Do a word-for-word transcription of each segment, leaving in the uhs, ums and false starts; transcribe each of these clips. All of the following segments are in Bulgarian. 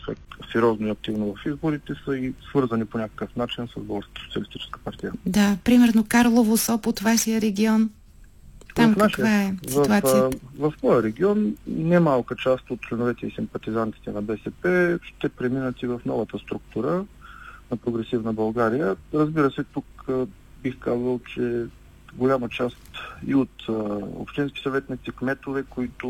участват сериозно и активно в изборите, са и свързани по някакъв начин с Българската социалистическа партия. Да, примерно Карлово, Сопот, вашия регион. Там в каква нашия, е ситуацията? В, в, в моя регион немалка част от членовете и симпатизантите на БСП ще преминат и в новата структура на Прогресивна България. Разбира се, тук бих казал, че голяма част и от а, общински съветници, кметове, които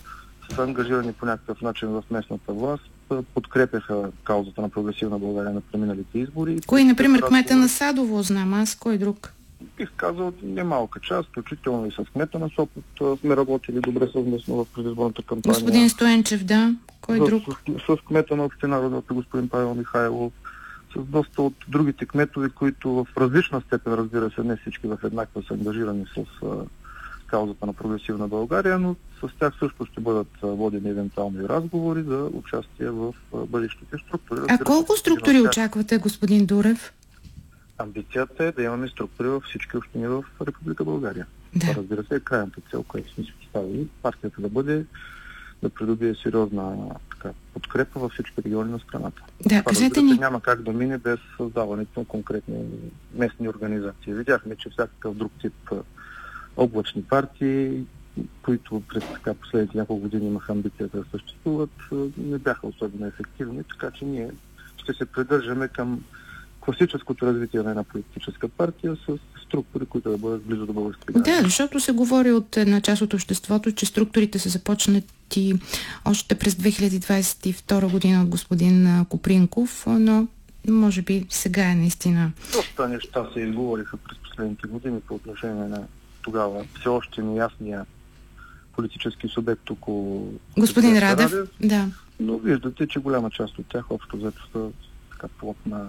са ангажирани по някакъв начин в местната власт, подкрепяха каузата на Прогресивна България на преминалите избори. Кой, например, кмета на Садово, знам аз, кой друг? Бих казал, немалка част, включително и с кмета на Сопот сме работили добре съвместно в предизборната кампания. Господин Стоенчев, да. Кой с, друг? С, с кмета на община Родопи, господин Павел Михайлов, с доста от другите кметове, които в различна степен, разбира се, не всички в еднаква са ангажирани с а, каузата на Прогресивна България, но с тях също ще бъдат а, водени евентуални разговори за участие в а, бъдещите структури. А колко структури очаквате, господин Дурев? Амбицията е да имаме структури във всички общини в Република България. Да. Това, разбира се, е крайната цел, която сме си поставили. Партията да бъде, да придобие сериозна така, подкрепа във всички региони на страната. Да, това, кажете разбира се, ни. няма как да мине без създаването на конкретни местни организации. Видяхме, че всякакъв друг тип облачни партии, които през така последните няколко години имаха амбицията да съществуват, не бяха особено ефективни, така че ние ще се придържаме към класическото развитие на една политическа партия с структури, които да бъдат близо до българските граждани. Да, защото се говори от една част от обществото, че структурите са започнати още през две хиляди двадесет и втора година от господин Копринков, но може би сега е наистина. Доста неща се изговориха през последните години по отношение на тогава все още неясния политически субект около господин Радев. Радев. Да. Но виждате, че голяма част от тях общо взето са така плод на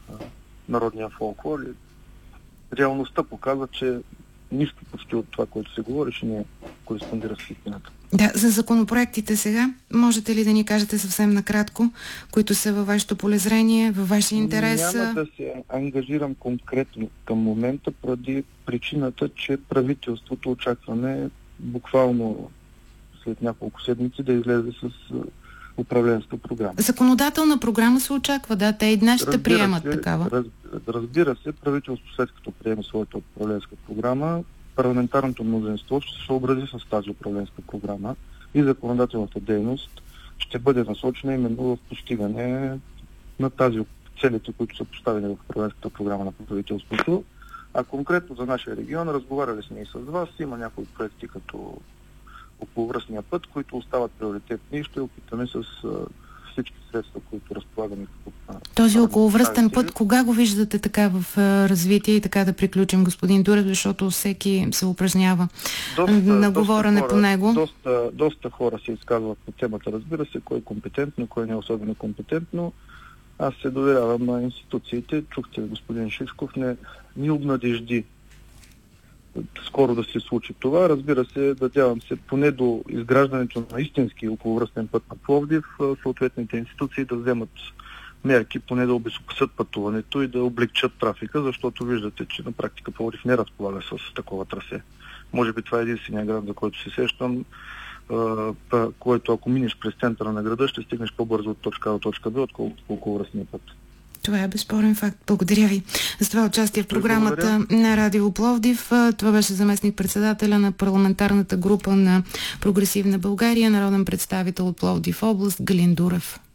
народния фолклор. Реалността показва, че нищо почти от това, което се говореше, не кореспондира с истината. Да, за законопроектите сега, можете ли да ни кажете съвсем накратко, които са във вашето полезрение, във вашия интерес? Няма да се ангажирам конкретно към момента, поради причината, че правителството очакваме буквално след няколко седмици да излезе с управленска програма. Законодателна програма се очаква, да, те и днес ще приемат се, такава. Раз, разбира се, правителството след като приеме своята управленска програма, парламентарното мнозинство ще се съобрази с тази управленска програма и законодателната дейност ще бъде насочена именно в постигане на тази целите, които са поставени в управленската програма на правителството. А конкретно за нашия регион разговаряли сме и с вас, има някои проекти като околовръстния път, които остават приоритетни и ще опитаме с а, всички средства, които разполагаме. Този околовръстен път, кога го виждате така в а, развитие и така да приключим, господин Дурев, защото всеки се упражнява доста, на говорене доста по него? Доста, доста хора се изказват по темата, разбира се, кой е компетентно, кой не е особено компетентно. Аз се доверявам на институциите. Чухте, господин Шишков, не ни обнадежди скоро да се случи това. Разбира се, надявам се поне до изграждането на истински околовръстен път на Пловдив, съответните институции да вземат мерки, поне да обезопасят пътуването и да облегчат трафика, защото виждате, че на практика Пловдив не разполага с такова трасе. Може би това е единствения град, за който се сещам, който ако минеш през центъра на града, ще стигнеш по-бързо от точка А до точка Б, отколкото по околовръстния път. Това е безспорен факт. Благодаря ви за това участие в програмата на Радио Пловдив. Това беше заместник-председателя на парламентарната група на Прогресивна България, народен представител от Пловдив област Галин Дурев.